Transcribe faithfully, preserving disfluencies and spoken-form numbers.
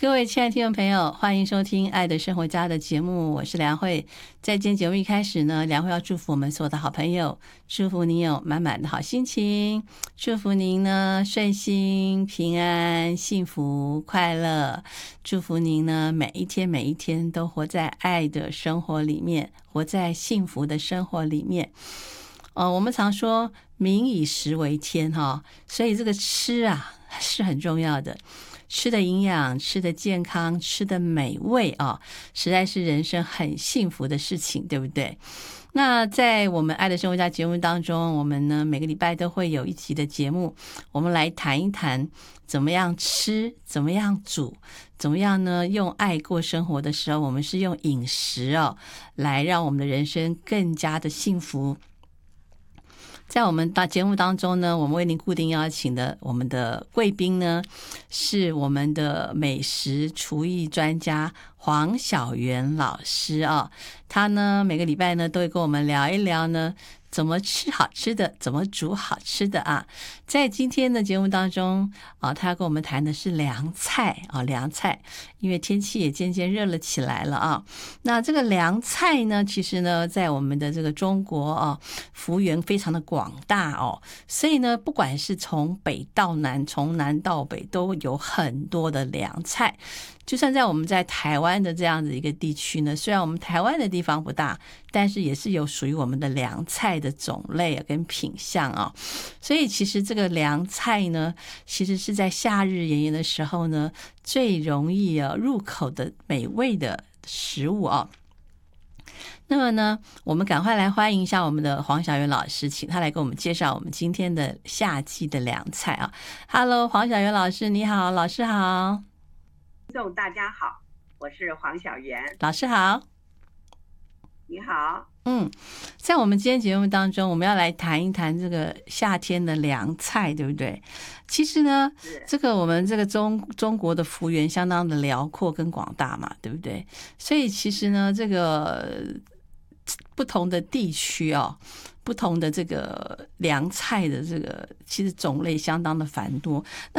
各位亲爱的听众朋友，欢迎收听《爱的生活家》的节目，我是梁慧。在今天节目一开始呢，梁慧要祝福我们所有的好朋友，祝福您有满满的好心情，祝福您呢顺心、平安、幸福、快乐，祝福您呢每一天每一天都活在爱的生活里面，活在幸福的生活里面。呃，我们常说民以食为天哈，所以这个吃啊是很重要的。吃的营养，吃的健康，吃的美味啊，实在是人生很幸福的事情，对不对？那在我们爱的生活家节目当中，我们呢每个礼拜都会有一集的节目，我们来谈一谈怎么样吃，怎么样煮，怎么样呢用爱过生活的时候，我们是用饮食哦来让我们的人生更加的幸福。在我们的节目当中呢，我们为您固定邀请的我们的贵宾呢，是我们的美食厨艺专家黄小媛老师啊。他呢每个礼拜呢都会跟我们聊一聊呢怎么吃好吃的，怎么煮好吃的啊。在今天的节目当中啊，他要跟我们谈的是凉菜啊，凉菜，因为天气也渐渐热了起来了啊。那这个凉菜呢，其实呢，在我们的这个中国啊，幅员非常的广大哦，所以呢，不管是从北到南，从南到北，都有很多的凉菜。就算在我们在台湾的这样子一个地区呢，虽然我们台湾的地方不大，但是也是有属于我们的凉菜的种类跟品相啊。所以其实这个凉菜呢，其实是在夏日炎炎的时候呢，最容易啊入口的美味的食物啊。那么呢，我们赶快来欢迎一下我们的黄小媛老师，请他来给我们介绍我们今天的夏季的凉菜啊。Hello， 黄小媛老师，你好，老师好。 听众大家好，我是黄小媛。 老师好。 你好。 嗯，在我们今天节目当中，我们要来谈一谈这个夏天的凉菜，对不对？其实呢，这个我们这个中中国的幅员相当的辽阔跟广大嘛，对不对？所以其实呢，这个不同的地区哦，不同的这个凉菜的这个其实种类相当的繁多。